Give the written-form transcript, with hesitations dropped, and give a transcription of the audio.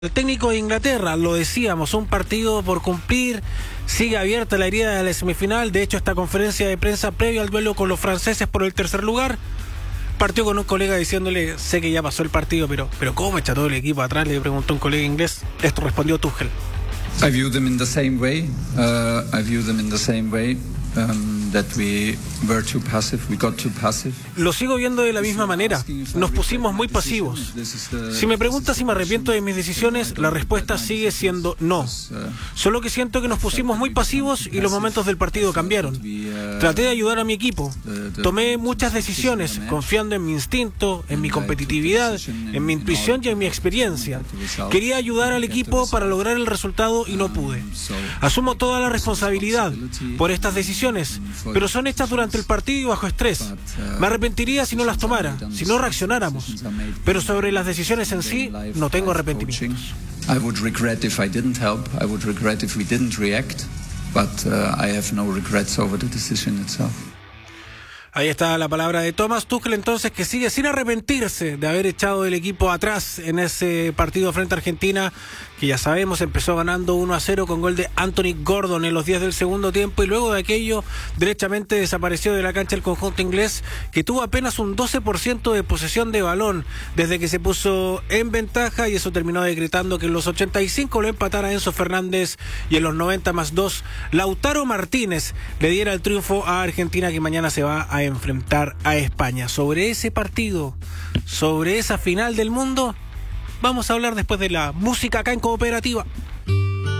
El técnico de Inglaterra, lo decíamos, un partido por cumplir, sigue abierta la herida de la semifinal. De hecho, esta conferencia de prensa previa al duelo con los franceses por el tercer lugar, partió con un colega diciéndole: sé que ya pasó el partido, pero ¿cómo echa todo el equipo atrás? Le preguntó un colega inglés. Esto respondió Tuchel. I view them in the same way. That we were too passive, we got too passive. Lo sigo viendo de la misma manera. Nos pusimos muy pasivos. Si me preguntas si me arrepiento de mis decisiones, la respuesta sigue siendo no. Solo que siento que nos pusimos muy pasivos y los momentos del partido cambiaron. Traté de ayudar a mi equipo. Tomé muchas decisiones, confiando en mi instinto, en mi competitividad, en mi intuición y en mi experiencia. Quería ayudar al equipo para lograr el resultado y no pude. Asumo toda la responsabilidad por estas decisiones, pero son hechas durante el partido y bajo estrés. Me arrepentiría si no las tomara, si no reaccionáramos. Pero sobre las decisiones en sí, no tengo arrepentimientos. I would regret if I didn't help. I would regret if we didn't react. But I have no regrets over the decision itself. Ahí está la palabra de Thomas Tuchel, entonces, que sigue sin arrepentirse de haber echado el equipo atrás en ese partido frente a Argentina, que ya sabemos empezó ganando 1-0 con gol de Anthony Gordon en los 10 del segundo tiempo, y luego de aquello derechamente desapareció de la cancha el conjunto inglés, que tuvo apenas un 12% de posesión de balón desde que se puso en ventaja, y eso terminó decretando que en los 85 lo empatara Enzo Fernández y en los 90+2 Lautaro Martínez le diera el triunfo a Argentina, que mañana se va a enfrentar a España. Sobre ese partido, sobre esa final del mundo, vamos a hablar después de la música acá en Cooperativa.